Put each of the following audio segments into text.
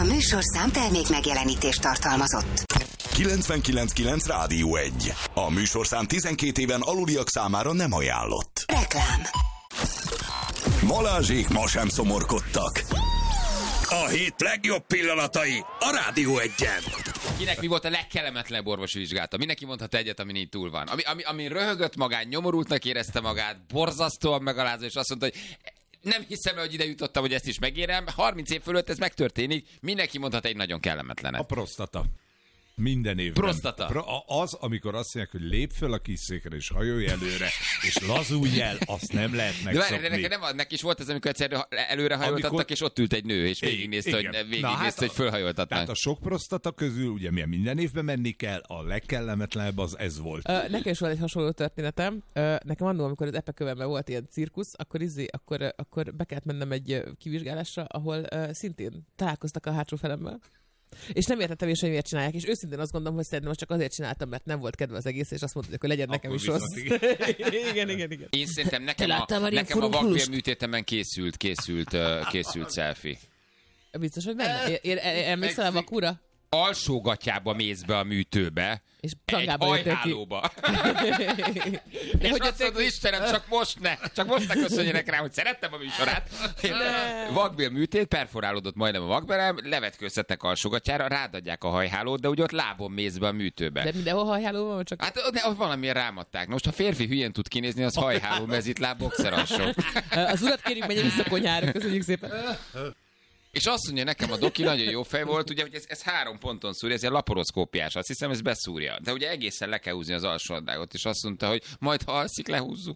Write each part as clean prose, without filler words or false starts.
A műsorszám termék megjelenítést tartalmazott. 99.9 Rádió 1. A műsorszám 12 éven aluliak számára nem ajánlott. Reklám. Balázsék ma sem szomorkodtak. A hét legjobb pillanatai a Rádió 1-en. Kinek mi volt a legkellemetlenebb orvosi vizsgálata? Mindenki mondhat egyet, ami így túl van. Ami röhögött magát, nyomorultnak érezte magát, borzasztóan megalázó, és azt mondta, hogy nem hiszem, hogy ide jutottam, hogy ezt is megérem. 30 év fölött ez megtörténik. Mindenki mondhat egy nagyon kellemetlenet. A prostata. Minden évben. Prostata. Az, amikor azt mondják, hogy lép föl a kis székre és hajolj előre, és lazulj el, azt nem lehet megszokni. De neki is volt ez, amikor egyszer előre hajoltattak, és ott ült egy nő, és végignézte, hogy fölhajoltatnak. Tehát a sok prostata közül, ugye minden évben menni kell, a legkellemetlenebb az ez volt. Nekem is volt egy hasonló történetem. Nekem annól, amikor az epekövemben volt ilyen cirkusz, akkor be kellett mennem egy kivizsgálásra, ahol szintén találkoztak a hátsó felemmel. És nem értettem is, hogy miért csinálják, és őszintén azt gondolom, hogy szerintem csak azért csináltam, mert nem volt kedve az egész, és azt mondták, hogy legyen akkor nekem is rossz. Igen. Én szerintem nekem a vakbélműtétemen készült selfie. Biztos, hogy benne? Emlékszel a vakúra? Alsógatyába mész be a műtőbe, és egy hajhálóba. És azt mondod, Istenem, csak most ne köszönjenek rá, hogy szerettem a műsorát. Vakbél műtét, perforálódott majdnem a vakbelem, levetkőztetnek alsógatyára, rádadják a hajhálót, de ugye ott lábon mész be a műtőbe. De mindenhol hajháló van? Csak... Hát de valamiért rámadták. Most ha férfi hülyén tud kinézni, az hajháló, mezitláb, boxeralsó. Az urat kérjük, menjen vissza konyhára, köszönjük szépen. És azt mondja nekem, a doki nagyon jó fej volt, ugye, hogy ez 3 ponton szúrja, ez egy laporoszkópiás, azt hiszem, ez beszúrja. De ugye egészen le kell húzni az alsóaddágot, és azt mondta, hogy majd ha alszik, lehúzzuk.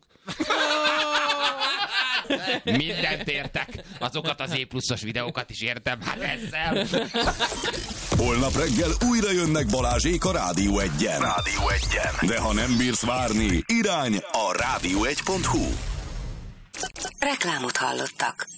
Mindent értek, azokat az E+-os videókat is értem, hát ezzel. Holnap reggel újra jönnek Balázsék a Rádió 1-en. De ha nem bírsz várni, irány a rádió1.hu. Reklámot hallottak.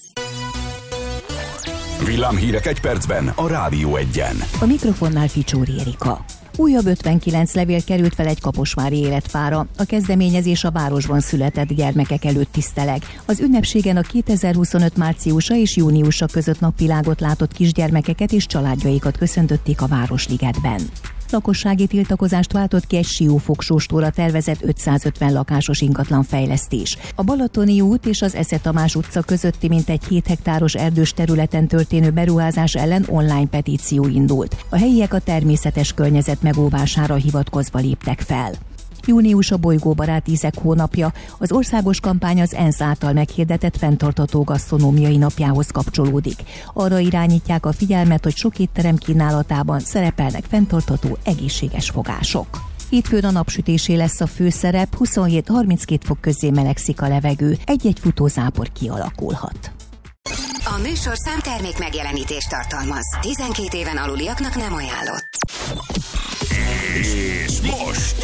Villámhírek egy percben a Rádió 1-en. A mikrofonnál Ficsóri Erika. Újabb 59 levél került fel egy kaposvári életfára. A kezdeményezés a városban született gyermekek előtt tiszteleg. Az ünnepségen a 2025 márciusa és júniusa között napvilágot látott kisgyermekeket és családjaikat köszöntötték a Városligetben. Lakossági tiltakozást váltott ki egy Siófok-Sóstóra tervezett 550 lakásos ingatlanfejlesztés. A Balatoni út és az Esze Tamás utca közötti mintegy 7 hektáros erdős területen történő beruházás ellen online petíció indult. A helyiek a természetes környezet megóvására hivatkozva léptek fel. Június a bolygóbarát ízek hónapja. Az országos kampány az ENSZ által meghirdetett fenntartható gasztronómiai napjához kapcsolódik. Arra irányítják a figyelmet, hogy sok étterem kínálatában szerepelnek fenntartható, egészséges fogások. Hétfőn a napsütésé lesz a főszerep, 27-32 fok közé melegszik a levegő, egy-egy futózápor kialakulhat. A műsorszám termék megjelenítést tartalmaz. 12 éven aluliaknak nem ajánlott. És most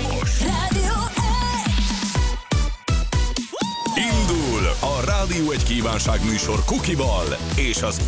indul a Rádió 1 kívánságműsor Kukival és az